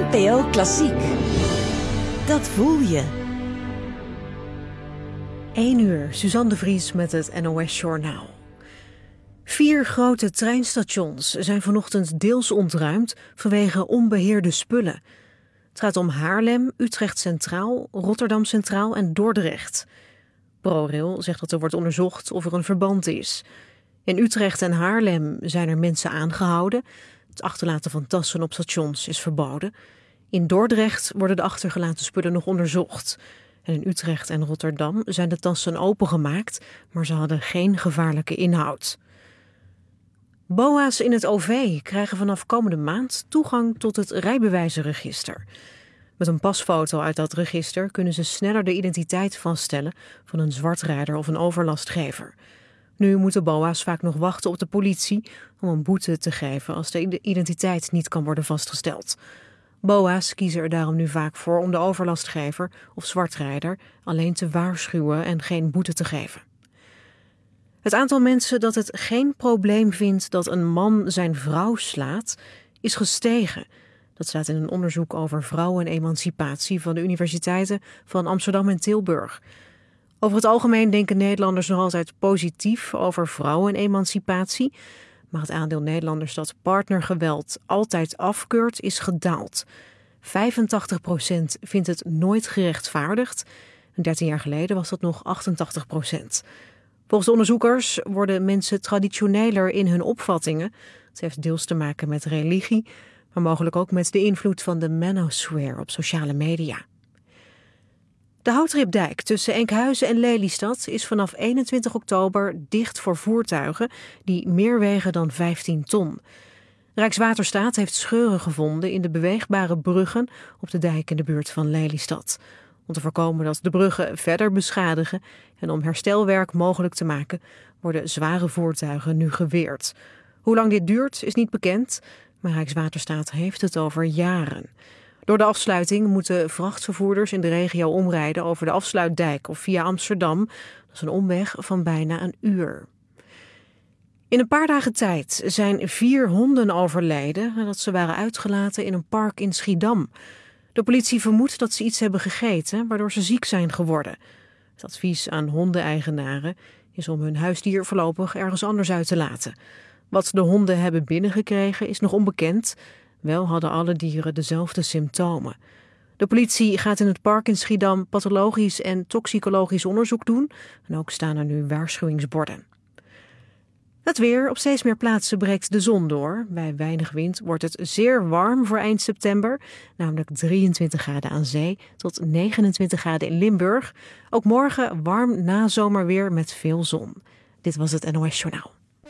NPO Klassiek. Dat voel je. 1 uur, Suzanne de Vries met het NOS Journaal. 4 grote treinstations zijn vanochtend deels ontruimd vanwege onbeheerde spullen. Het gaat om Haarlem, Utrecht Centraal, Rotterdam Centraal en Dordrecht. ProRail zegt dat er wordt onderzocht of er een verband is. In Utrecht en Haarlem zijn er mensen aangehouden. Het achterlaten van tassen op stations is verboden. In Dordrecht worden de achtergelaten spullen nog onderzocht. En in Utrecht en Rotterdam zijn de tassen opengemaakt, maar ze hadden geen gevaarlijke inhoud. BOA's in het OV krijgen vanaf komende maand toegang tot het rijbewijzenregister. Met een pasfoto uit dat register kunnen ze sneller de identiteit vaststellen van een zwartrijder of een overlastgever. Nu moeten BOA's vaak nog wachten op de politie om een boete te geven als de identiteit niet kan worden vastgesteld. BOA's kiezen er daarom nu vaak voor om de overlastgever of zwartrijder alleen te waarschuwen en geen boete te geven. Het aantal mensen dat het geen probleem vindt dat een man zijn vrouw slaat, is gestegen. Dat staat in een onderzoek over vrouwenemancipatie van de universiteiten van Amsterdam en Tilburg. Over het algemeen denken Nederlanders nog altijd positief over vrouwenemancipatie, maar het aandeel Nederlanders dat partnergeweld altijd afkeurt is gedaald. 85% vindt het nooit gerechtvaardigd. 13 jaar geleden was dat nog 88%. Volgens de onderzoekers worden mensen traditioneler in hun opvattingen. Het heeft deels te maken met religie, maar mogelijk ook met de invloed van de manosphere op sociale media. De Houtripdijk tussen Enkhuizen en Lelystad is vanaf 21 oktober dicht voor voertuigen die meer wegen dan 15 ton. Rijkswaterstaat heeft scheuren gevonden in de beweegbare bruggen op de dijk in de buurt van Lelystad. Om te voorkomen dat de bruggen verder beschadigen en om herstelwerk mogelijk te maken, worden zware voertuigen nu geweerd. Hoe lang dit duurt is niet bekend, maar Rijkswaterstaat heeft het over jaren. Door de afsluiting moeten vrachtvervoerders in de regio omrijden over de afsluitdijk of via Amsterdam. Dat is een omweg van bijna een uur. In een paar dagen tijd zijn 4 honden overleden nadat ze waren uitgelaten in een park in Schiedam. De politie vermoedt dat ze iets hebben gegeten, waardoor ze ziek zijn geworden. Het advies aan hondeneigenaren is om hun huisdier voorlopig ergens anders uit te laten. Wat de honden hebben binnengekregen is nog onbekend. Wel hadden alle dieren dezelfde symptomen. De politie gaat in het park in Schiedam pathologisch en toxicologisch onderzoek doen. En ook staan er nu waarschuwingsborden. Het weer. Op steeds meer plaatsen breekt de zon door. Bij weinig wind wordt het zeer warm voor eind september. Namelijk 23 graden aan zee tot 29 graden in Limburg. Ook morgen warm nazomerweer met veel zon. Dit was het NOS Journaal.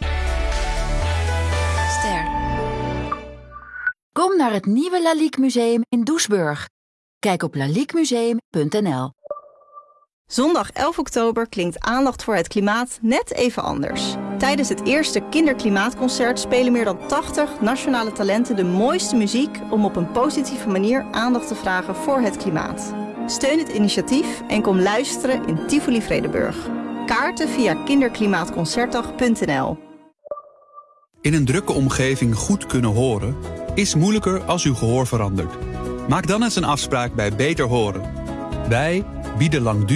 Kom naar het nieuwe Lalique Museum in Doesburg. Kijk op laliquemuseum.nl. Zondag 11 oktober klinkt aandacht voor het klimaat net even anders. Tijdens het eerste Kinderklimaatconcert spelen meer dan 80 nationale talenten de mooiste muziek om op een positieve manier aandacht te vragen voor het klimaat. Steun het initiatief en kom luisteren in Tivoli Vredenburg. Kaarten via kinderklimaatconcertdag.nl. In een drukke omgeving goed kunnen horen is moeilijker als uw gehoor verandert. Maak dan eens een afspraak bij Beter Horen. Wij bieden langdurig